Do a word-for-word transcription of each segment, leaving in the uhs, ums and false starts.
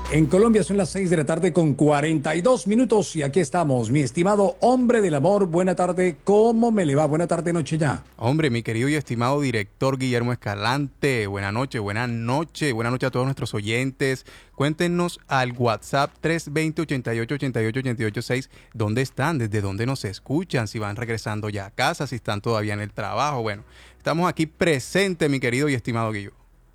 En Colombia son las seis de la tarde con cuarenta y dos minutos y aquí estamos, mi estimado hombre del amor. Buena tarde, ¿cómo me le va? Buena tarde, noche ya. Hombre, mi querido y estimado director Guillermo Escalante, buena noche, buena noche, buena noche a todos nuestros oyentes. Cuéntenos al WhatsApp tres dos cero, ochenta y ocho, ochenta y ocho, ochenta y ocho seis dónde están, desde dónde nos escuchan, si van regresando ya a casa, si están todavía en el trabajo. Bueno, estamos aquí presentes, mi querido y estimado Guillo.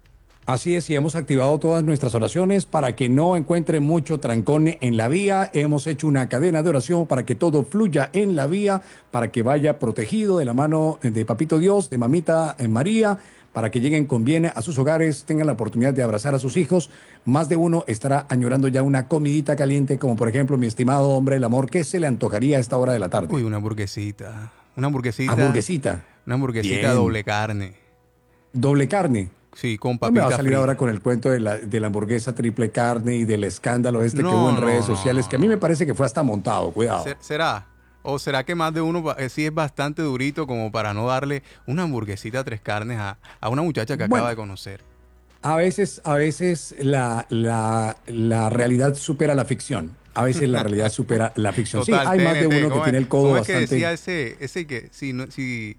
Así es, y hemos activado todas nuestras oraciones para que no encuentre mucho trancón en la vía. Hemos hecho una cadena de oración para que todo fluya en la vía, para que vaya protegido de la mano de Papito Dios, de Mamita eh, María, para que lleguen con bien a sus hogares, tengan la oportunidad de abrazar a sus hijos. Más de uno estará añorando ya una comidita caliente, como por ejemplo mi estimado hombre del amor. ¿Qué se le antojaría a esta hora de la tarde? Uy, una hamburguesita, una hamburguesita, Hamburguesita. una hamburguesita Bien. doble carne. Doble carne. Sí, con No me va a papita salir ahora frita. con el cuento de la, de la hamburguesa triple carne y del escándalo este que hubo No, en redes no, no, sociales, no, que a mí me no. parece que fue hasta montado, cuidado. Se- ¿Será? ¿O será que más de uno va- eh, sí es bastante durito como para no darle una hamburguesita a tres carnes a, a una muchacha que acaba Bueno, de conocer? a veces, a veces la, la, la realidad supera la ficción. A veces la realidad supera la ficción. Sí, Total, hay más de T N T, uno que ¿cómo es, tiene el codo cómo es que bastante. decía ese, ese que si, no- si,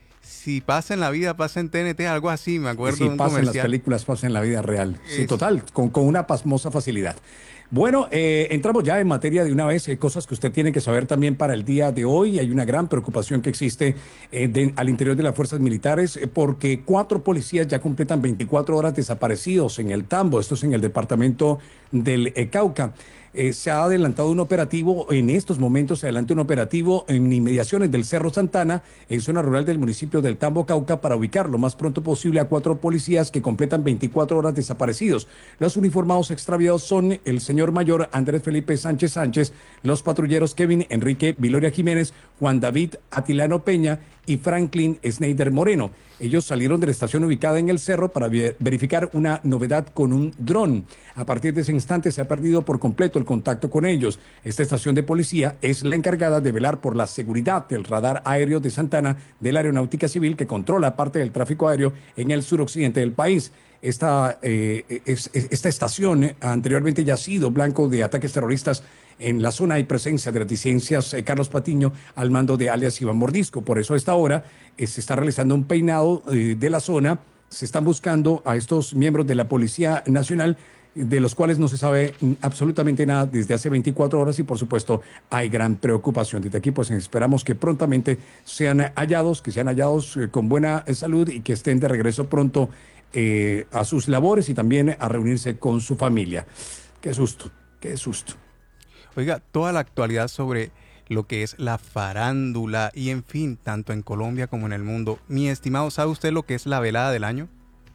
si pasa en la vida, pasa en T N T, algo así, me acuerdo Si de un pasa en las comercial? películas, pasa en la vida real. Sí, Eso. total, con, con una pasmosa facilidad. Bueno, eh, entramos ya en materia de una vez, eh, cosas que usted tiene que saber también para el día de hoy. Hay una gran preocupación que existe eh, de- al interior de las fuerzas militares eh, porque cuatro policías ya completan veinticuatro horas desaparecidos en el Tambo, esto es en el departamento del eh, Cauca. Eh, se ha adelantado un operativo, en estos momentos se adelanta un operativo en inmediaciones del Cerro Santana, en zona rural del municipio del Tambo, Cauca, para ubicar lo más pronto posible a cuatro policías que completan veinticuatro horas desaparecidos. Los uniformados extraviados son el señor mayor Andrés Felipe Sánchez Sánchez, los patrulleros Kevin Enrique Viloria Jiménez, Juan David Atilano Peña y Franklin Snyder Moreno. Ellos salieron de la estación ubicada en el cerro para ver- verificar una novedad con un dron. A partir de ese instante se ha perdido por completo el contacto con ellos. Esta estación de policía es la encargada de velar por la seguridad del radar aéreo de Santana de la Aeronáutica Civil que controla parte del tráfico aéreo en el suroccidente del país. Esta, eh, es- es- esta estación eh, anteriormente ya ha sido blanco de ataques terroristas. En la zona hay presencia de las disidencias eh, Carlos Patiño al mando de alias Iván Mordisco. Por eso a esta hora eh, se está realizando un peinado eh, de la zona. Se están buscando a estos miembros de la Policía Nacional, de los cuales no se sabe mm, absolutamente nada desde hace veinticuatro horas y por supuesto hay gran preocupación. Desde aquí pues esperamos que prontamente sean hallados, que sean hallados eh, con buena eh, salud y que estén de regreso pronto eh, a sus labores y también a reunirse con su familia. Qué susto, qué susto. Oiga, toda la actualidad sobre lo que es la farándula y en fin, tanto en Colombia como en el mundo. Mi estimado, ¿sabe usted lo que es la velada del año?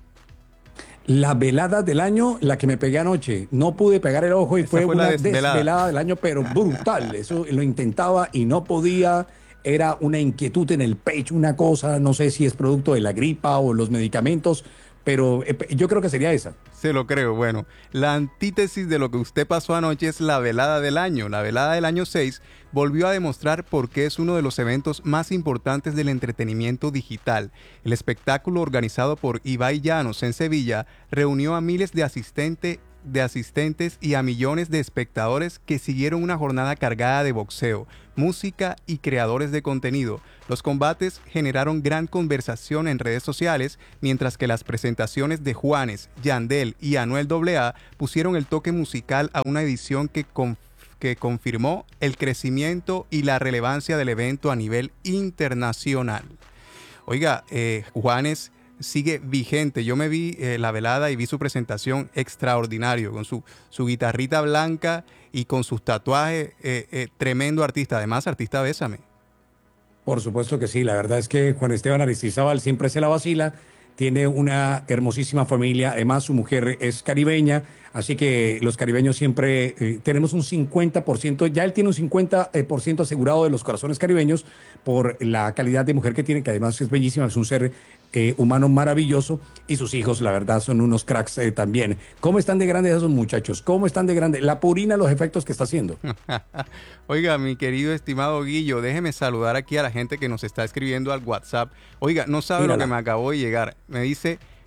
La velada del año, la que me pegué anoche. No pude pegar el ojo y Esa fue fue la una desvelada. desvelada del año, pero brutal. Eso lo intentaba y no podía. Era una inquietud en el pecho, una cosa, no sé si es producto de la gripa o los medicamentos, pero eh, yo creo que sería esa. Se lo creo. Bueno, la antítesis de lo que usted pasó anoche es la velada del año. La velada del año seis volvió a demostrar por qué es uno de los eventos más importantes del entretenimiento digital. El espectáculo organizado por Ibai Llanos en Sevilla reunió a miles de asistentes de asistentes y a millones de espectadores que siguieron una jornada cargada de boxeo, música y creadores de contenido. Los combates generaron gran conversación en redes sociales, mientras que las presentaciones de Juanes, Yandel y Anuel A A pusieron el toque musical a una edición que, conf- que confirmó el crecimiento y la relevancia del evento a nivel internacional. Oiga, eh, Juanes sigue vigente. Yo me vi eh, la velada y vi su presentación extraordinario, con su, su guitarrita blanca y con sus tatuajes. Eh, eh, tremendo artista, además artista Bésame. Por supuesto que sí, la verdad es que Juan Esteban Aristizábal siempre se la vacila, tiene una hermosísima familia, además su mujer es caribeña, así que los caribeños siempre eh, tenemos un cincuenta por ciento, ya él tiene un cincuenta por ciento asegurado de los corazones caribeños por la calidad de mujer que tiene, que además es bellísima, es un ser eh, humano maravilloso y sus hijos, la verdad, son unos cracks eh, también. ¿Cómo están de grandes esos muchachos? ¿Cómo están de grandes? La purina, los efectos que está haciendo. Oiga, mi querido estimado Guillo, déjeme saludar aquí a la gente que nos está escribiendo al WhatsApp. Oiga, no sabe lo que Mírala. me acabó de llegar. Me dice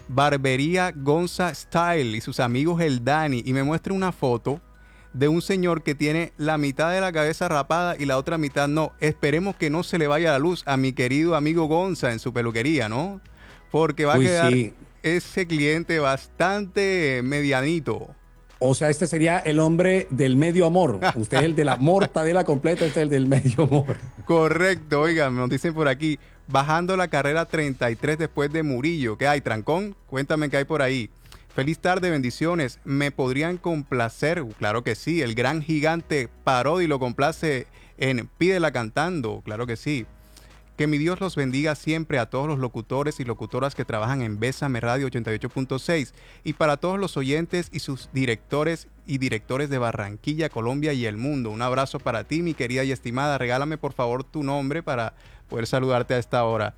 Barbería Gonza Style y sus amigos el Dani, y me muestra una foto de un señor que tiene la mitad de la cabeza rapada y la otra mitad no. Esperemos que no se le vaya la luz a mi querido amigo Gonza en su peluquería, ¿no? Porque va Uy, a quedar sí. ese cliente bastante medianito. O sea, este sería el hombre del medio amor. Usted es el de la mortadela completa, este es el del medio amor. Correcto, oigan, nos dicen por aquí, bajando la carrera treinta y tres después de Murillo. ¿Qué hay, trancón? Cuéntame qué hay por ahí. Feliz tarde, bendiciones. ¿Me podrían complacer? Claro que sí, el gran gigante Parodi lo complace en Pídela Cantando. Claro que sí. Que mi Dios los bendiga siempre a todos los locutores y locutoras que trabajan en Bésame Radio ochenta y ocho punto seis y para todos los oyentes y sus directores y directores de Barranquilla, Colombia y el mundo. Un abrazo para ti, mi querida y estimada. Regálame por favor tu nombre para poder saludarte a esta hora.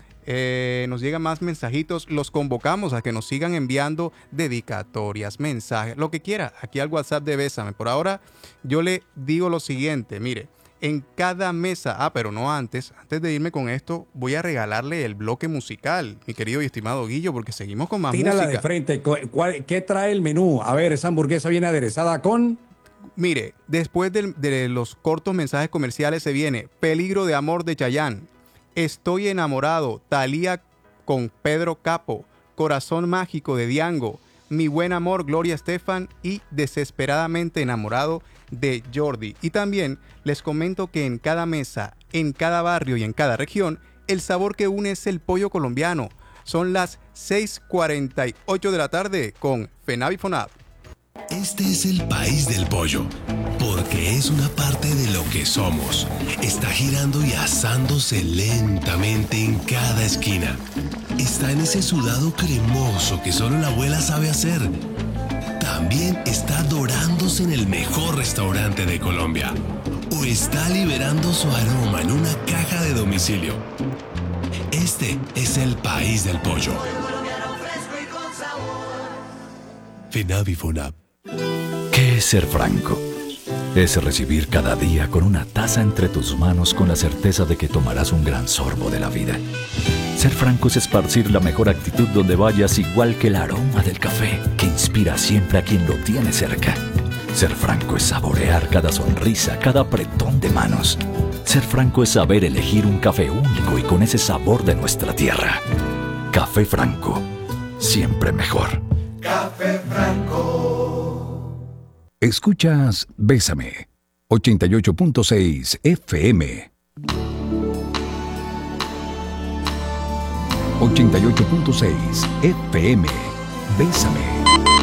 Eh, nos llegan más mensajitos. Los convocamos a que nos sigan enviando dedicatorias, mensajes, lo que quiera, aquí al WhatsApp de Bésame. Por ahora yo le digo lo siguiente, mire. En cada mesa, ah, pero no antes, antes de irme con esto, voy a regalarle el bloque musical, mi querido y estimado Guillo, porque seguimos con más Tírala música. de frente. ¿Cuál, ¿Qué trae el menú? A ver, esa hamburguesa viene aderezada con... Mire, después de, de los cortos mensajes comerciales se viene Peligro de Amor de Chayanne, Estoy Enamorado, Thalía con Pedro Capo, Corazón Mágico de Diango, Mi Buen Amor, Gloria Estefan y Desesperadamente Enamorado de Jordi. Y también les comento que en cada mesa, en cada barrio y en cada región, el sabor que une es el pollo colombiano. Son las seis cuarenta y ocho de la tarde con FENAV y FONAV. Este es el país del pollo, porque es una parte de lo que somos. Está girando y asándose lentamente en cada esquina. Está en ese sudado cremoso que solo la abuela sabe hacer. También está dorándose en el mejor restaurante de Colombia. O está liberando su aroma en una caja de domicilio. Este es el país del pollo. FENAV y FONAV. ¿Qué es ser franco? Es recibir cada día con una taza entre tus manos con la certeza de que tomarás un gran sorbo de la vida. Ser franco es esparcir la mejor actitud donde vayas, igual que el aroma del café que inspira siempre a quien lo tiene cerca. Ser franco es saborear cada sonrisa, cada apretón de manos. Ser franco es saber elegir un café único y con ese sabor de nuestra tierra. Café Franco, siempre mejor. Café Franco. Escuchas Bésame, ochenta y ocho punto seis F M. ochenta y ocho punto seis F M. Bésame.